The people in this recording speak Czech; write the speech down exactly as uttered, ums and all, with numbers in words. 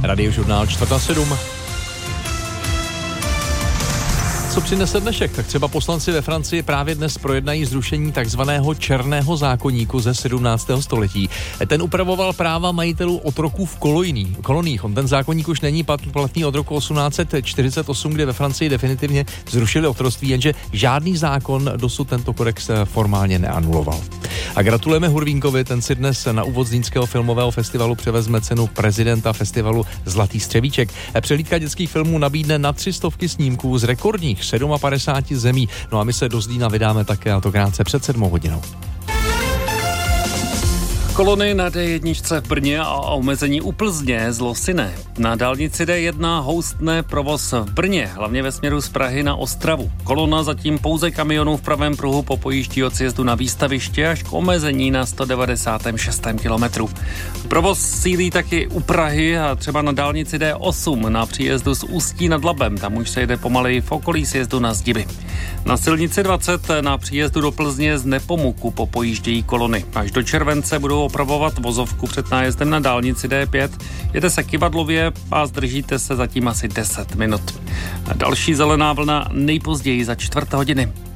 Radiožurnál čtvrt na sedm. Co přinese dnešek? Tak třeba poslanci ve Francii právě dnes projednají zrušení takzvaného černého zákoníku ze sedmnáctého století. Ten upravoval práva majitelů otroků v koloniích. koloniích. On ten zákoník už není platný od roku osmnáct set čtyřicet osm, kdy ve Francii definitivně zrušili otroctví, jenže žádný zákon dosud tento kodex formálně neanuloval. A gratulujeme Hurvínkovi, ten si dnes na úvod Zlínského filmového festivalu převezme cenu prezidenta festivalu Zlatý střevíček. Přehlídka dětských filmů nabídne na tři stovky snímků z rekordních padesáti sedmi zemí. No a my se do Zlína vydáme také, a to krátce před sedmou hodinou. Kolony na dé jedna v Brně a omezení u Plzně z Losine. Na dálnici dé jedna houstne provoz v Brně, hlavně ve směru z Prahy na Ostravu. Kolona zatím pouze kamionů v pravém pruhu popojíždí od sjezdu na výstaviště až k omezení na sto devadesát šest kilometrů. Provoz sílí taky u Prahy a třeba na dálnici dé osm na příjezdu z Ústí nad Labem. Tam už se jde pomaleji v okolí sjezdu na Zdiby. Na silnici dvacet na příjezdu do Plzně z Nepomuku popojíždějí kolony. Až do července budou opravovat vozovku před nájezdem na dálnici dé pět. Jede se kyvadlově a zdržíte se zatím asi deset minut. Další zelená vlna nejpozději za čtvrt hodiny.